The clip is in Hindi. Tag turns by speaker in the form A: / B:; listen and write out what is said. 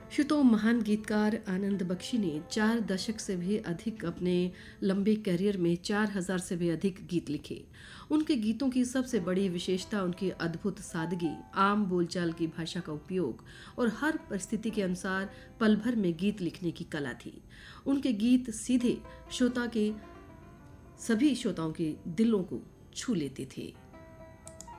A: श्रोताओं, महान गीतकार आनंद बख्शी ने 4 दशक से भी अधिक अपने लंबे करियर में 4000 से भी अधिक गीत लिखे। उनके गीतों की सबसे बड़ी विशेषता उनकी अद्भुत सादगी, आम बोलचाल की भाषा का उपयोग और हर परिस्थिति के अनुसार पल भर में गीत लिखने की कला थी। उनके गीत सीधे सभी श्रोताओं के दिलों को छू लेते थे।